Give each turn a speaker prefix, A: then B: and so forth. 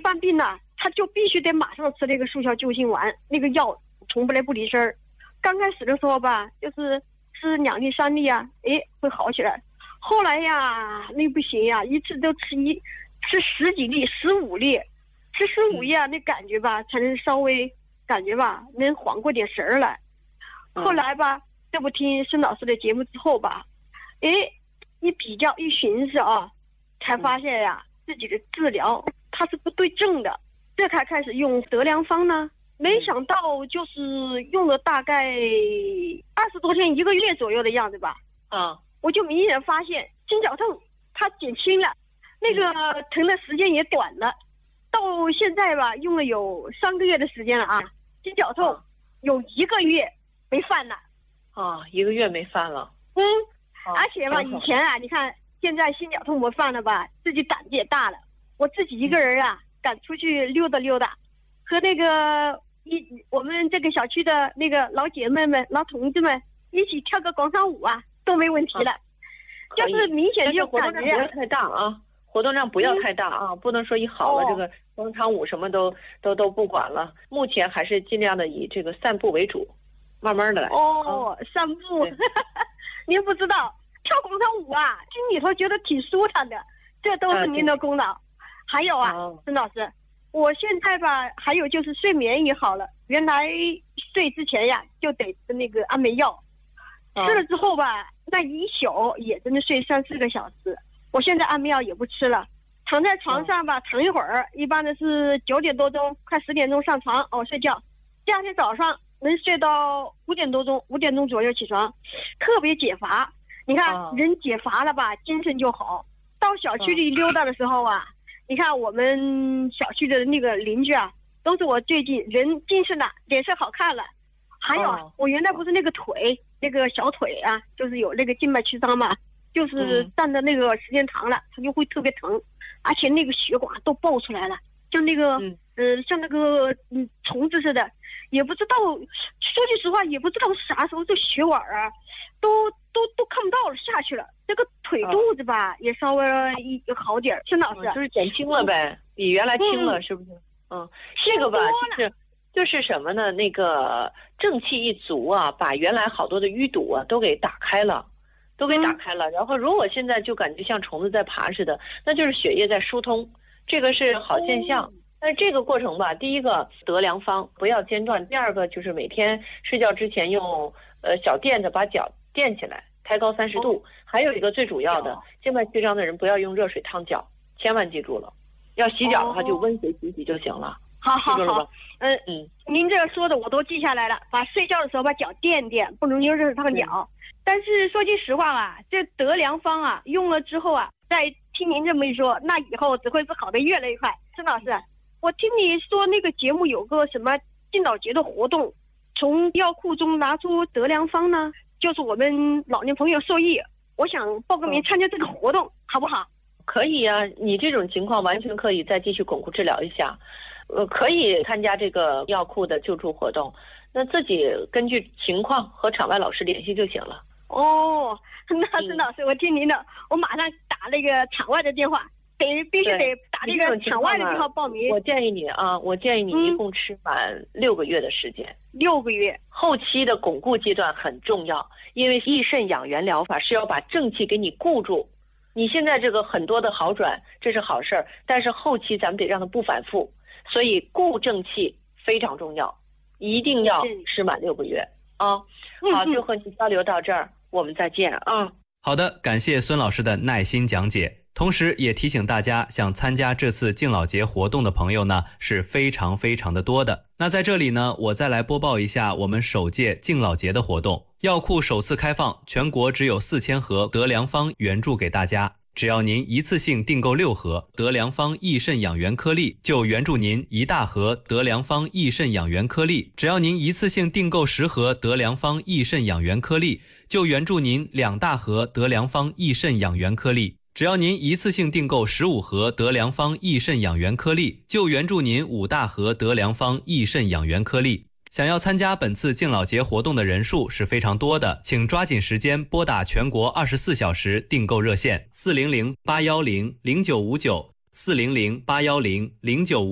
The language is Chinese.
A: 犯病了，他就必须得马上吃那个速效救心丸，那个药从不来不离身儿。刚开始的时候吧，就是吃2粒3粒啊，会好起来。后来呀，那不行呀，一次都吃10几粒、15粒，吃15粒啊，那感觉吧，才能稍微感觉吧，能缓过点神儿来。后来吧，这不听孙老师的节目之后吧，一比较一寻思啊，才发现呀，自己的治疗它是不对症的。这才开始用德良方呢，没想到就是用了大概20多天、1个月左右的样子吧。我就明显发现心绞痛它减轻了，那个疼的时间也短了。到现在吧，用了有3个月的时间了啊，心绞痛有1个月没犯了。
B: 1个月没犯了。
A: 而且吧，以前啊，你看现在心绞痛我犯了吧，自己胆子也大了，我自己一个人啊，敢出去溜达溜达，和那个我们这个小区的那个老姐妹们、老同志们一起跳个广场舞啊，都没问题了。就是明显就感觉
B: 不要太大啊，活动量不要太大啊，不能说一好了这个广场舞什么都不管了。目前还是尽量的以这个散步为主，慢慢的来。
A: 散步，您不知道跳广场舞啊，心里头觉得挺舒坦的，这都是您的功劳。还有啊，孙老师，我现在吧，还有就是睡眠也好了。原来睡之前呀，就得吃那个安眠药，吃了之后吧，那一宿也真的睡3、4个小时。我现在安眠药也不吃了，躺在床上吧，躺一会儿，一般的是9点多钟，快10点钟上床睡觉，第二天早上能睡到5点多钟，5点钟左右起床，特别解乏。你看人解乏了吧，精神就好。到小区里溜达的时候啊，你看我们小区的那个邻居啊，都是我最近人精神了，脸色好看了。还有我原来不是那个腿，那个小腿啊，就是有那个静脉曲张嘛，就是站的那个时间长了，它就会特别疼，而且那个血管都爆出来了，就那个像那个虫子似的，也不知道，说句实话，也不知道啥时候这血管啊，都看不到了，下去了。这个腿肚子吧，也稍微好点。孙老师，
B: 就是减轻了呗，比原来轻了，是不是？这个吧，就是什么呢？那个正气一足啊，把原来好多的淤堵啊都给打开了。然后如果现在就感觉像虫子在爬似的，那就是血液在疏通，这个是好现象。但是这个过程吧，第一个德良方不要间断，第二个就是每天睡觉之前用小垫子把脚垫起来，抬高30度。还有一个最主要的，静脉曲张的人不要用热水烫脚，千万记住了。要洗脚的话就温水洗就行了。
A: 好，您这说的我都记下来了，把睡觉的时候把脚垫垫，不能用热水烫脚。但是说句实话吧，这德良方啊，用了之后啊，再听您这么一说，那以后只会是好的越来越快。孙老师，我听你说那个节目有个什么敬老节的活动，从药库中拿出德良方呢，就是我们老年朋友受益。我想报个名参加这个活动，好不好？
B: 可以啊，你这种情况完全可以再继续巩固治疗一下。可以参加这个药库的救助活动，那自己根据情况和场外老师联系就行了。
A: 那孙老师，我听您的，我马上打那个场外的电话，必须得打那个场外的电话报名。
B: 我建议你一共吃满6个月的时间。
A: 6个月，
B: 后期的巩固阶段很重要，因为益肾养元疗法是要把正气给你固住。你现在这个很多的好转，这是好事儿，但是后期咱们得让它不反复，所以固正气非常重要，一定要吃满6个月啊。好，就和你交流到这儿，我们再见啊。
C: 好的，感谢孙老师的耐心讲解。同时也提醒大家，想参加这次敬老节活动的朋友呢，是非常的多的。那在这里呢，我再来播报一下我们首届敬老节的活动。药库首次开放，全国只有4000盒德良方援助给大家。只要您一次性订购6盒德良方益肾养元颗粒，就援助您1大盒德良方益肾养元颗粒；只要您一次性订购10盒德良方益肾养元颗粒，就援助您2大盒德良方益肾养元颗粒；只要您一次性订购15盒德良方益肾养元颗粒，就援助您5大盒德良方益肾养元颗粒。想要参加本次敬老节活动的人数是非常多的，请抓紧时间拨打全国24小时订购热线400-810-0959 400-810-0959。